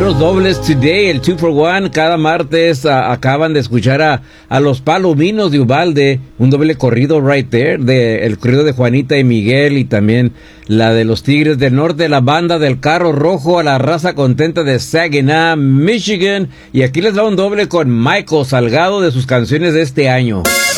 buenos dobles today, el 2 for 1. Cada martes acaban de escuchar a los Palominos de Uvalde, un doble corrido right there, el corrido de Juanita y Miguel, y también la de los Tigres del Norte, la banda del Carro Rojo, a la raza contenta de Saginaw, Michigan. Y aquí les da un doble con Michael Salgado de sus canciones de este año.